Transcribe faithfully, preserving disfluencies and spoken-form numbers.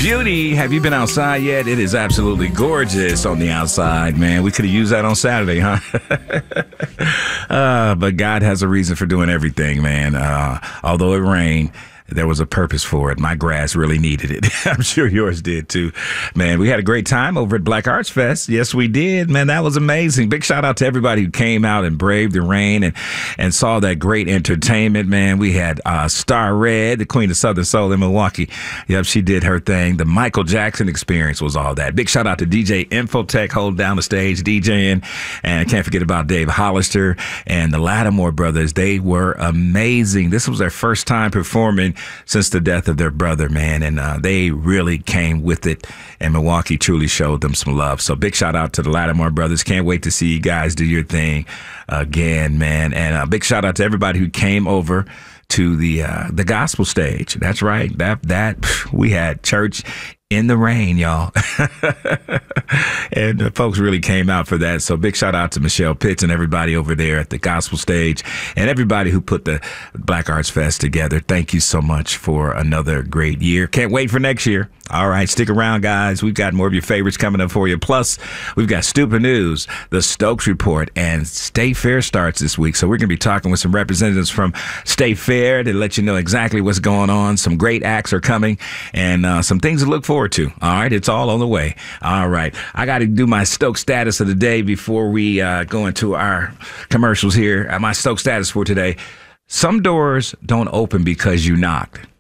Beauty, have you been outside yet? It is absolutely gorgeous on the outside, man. We could have used that on Saturday, huh? uh, but God has a reason for doing everything, man. Uh, although it rained, there was a purpose for it. My grass really needed it. I'm sure yours did too. Man, we had a great time over at Black Arts Fest. Yes, we did. Man, that was amazing. Big shout out to everybody who came out and braved the rain and, and saw that great entertainment, man. We had uh, Star Red, the Queen of Southern Soul in Milwaukee. Yep, she did her thing. The Michael Jackson experience was all that. Big shout out to D J Infotech holding down the stage, DJing. And I can't forget about Dave Hollister and the Lattimore brothers. They were amazing. This was their first time performing since the death of their brother, man, and uh, they really came with it, and Milwaukee truly showed them some love. So big shout out to the Lattimore brothers. Can't wait to see you guys do your thing again, man. And a big shout out to everybody who came over to the uh, the gospel stage. That's right. That that we had church in the rain, y'all. And the folks really came out for that. So big shout out to Michelle Pitts and everybody over there at the gospel stage and everybody who put the Black Arts Fest together. Thank you so much for another great year. Can't wait for next year. All right, stick around, guys. We've got more of your favorites coming up for you. Plus, we've got Stupid News, the Stokes Report, and State Fair starts this week. So we're going to be talking with some representatives from State Fair to let you know exactly what's going on. Some great acts are coming and uh, some things to look forward to. All right, it's all on the way. All right, I got to do my Stokes status of the day before we uh, go into our commercials here. Uh, my Stokes status for today. Some doors don't open because you knocked.